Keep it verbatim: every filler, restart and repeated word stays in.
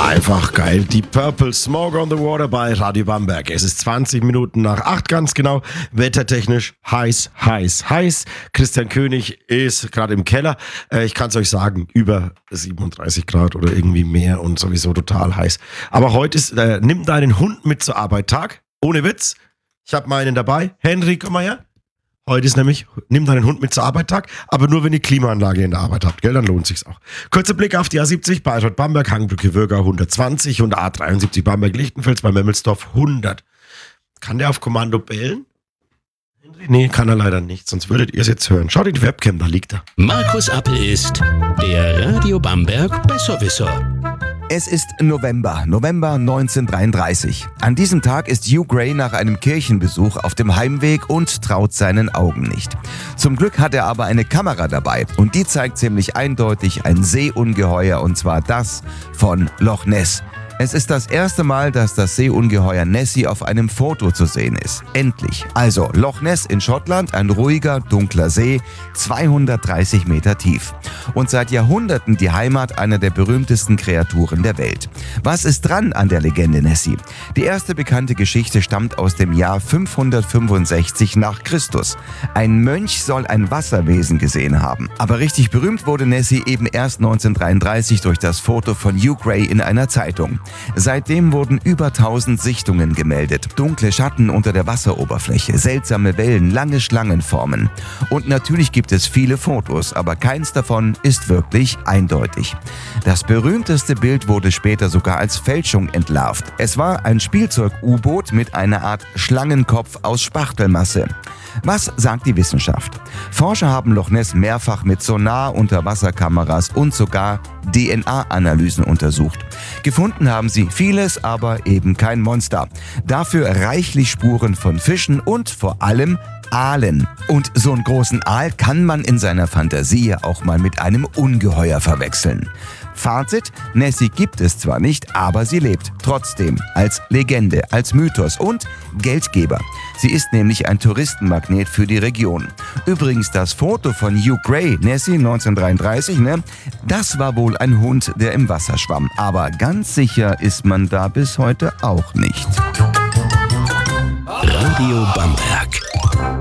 Einfach geil. Die Purple Smoke on the Water bei Radio Bamberg. Es ist zwanzig Minuten nach acht, ganz genau. Wettertechnisch heiß, heiß, heiß. Christian König ist gerade im Keller. Äh, ich kann es euch sagen, über siebenunddreißig Grad oder irgendwie mehr und sowieso total heiß. Aber heute ist, äh, nimm deinen Hund mit zur Arbeit Tag. Ohne Witz. Ich habe meinen dabei. Henry, komm mal her. Heute ist nämlich, nimm deinen Hund mit zur Arbeit Tag, aber nur wenn ihr Klimaanlage in der Arbeit habt, gell, dann lohnt sich's auch. Kurzer Blick auf die A siebzig, Bayreuth Bamberg, Hagenbrücke Würgau hundertzwanzig und A dreiundsiebzig Bamberg Lichtenfels bei Memmelsdorf hundert. Kann der auf Kommando bellen? Nee, kann er leider nicht, sonst würdet ihr es jetzt hören. Schaut in die Webcam, da liegt er. Markus Appel ist der Radio Bamberg Besserwisser. Es ist November, November neunzehnhundertdreiunddreißig. An diesem Tag ist Hugh Gray nach einem Kirchenbesuch auf dem Heimweg und traut seinen Augen nicht. Zum Glück hat er aber eine Kamera dabei und die zeigt ziemlich eindeutig ein Seeungeheuer, und zwar das von Loch Ness. Es ist das erste Mal, dass das Seeungeheuer Nessie auf einem Foto zu sehen ist. Endlich. Also Loch Ness in Schottland, ein ruhiger, dunkler See, zweihundertdreißig Meter tief. Und seit Jahrhunderten die Heimat einer der berühmtesten Kreaturen der Welt. Was ist dran an der Legende Nessie? Die erste bekannte Geschichte stammt aus dem Jahr fünfhundertfünfundsechzig nach Christus. Ein Mönch soll ein Wasserwesen gesehen haben. Aber richtig berühmt wurde Nessie eben erst neunzehnhundertdreiunddreißig durch das Foto von Hugh Gray in einer Zeitung. Seitdem wurden über tausend Sichtungen gemeldet. Dunkle Schatten unter der Wasseroberfläche, seltsame Wellen, lange Schlangenformen. Und natürlich gibt es viele Fotos, aber keins davon ist wirklich eindeutig. Das berühmteste Bild wurde später sogar als Fälschung entlarvt. Es war ein Spielzeug-U-Boot mit einer Art Schlangenkopf aus Spachtelmasse. Was sagt die Wissenschaft? Forscher haben Loch Ness mehrfach mit Sonar, Unterwasserkameras und sogar D N A-Analysen untersucht. Gefunden haben sie vieles, aber eben kein Monster. Dafür reichlich Spuren von Fischen und vor allem Aalen. Und so einen großen Aal kann man in seiner Fantasie auch mal mit einem Ungeheuer verwechseln. Fazit: Nessie gibt es zwar nicht, aber sie lebt trotzdem als Legende, als Mythos und Geldgeber. Sie ist nämlich ein Touristenmagnet für die Region. Übrigens, das Foto von Hugh Gray, Nessie neunzehnhundertdreiunddreißig, ne, das war wohl ein Hund, der im Wasser schwamm. Aber ganz sicher ist man da bis heute auch nicht. Radio Bamberg.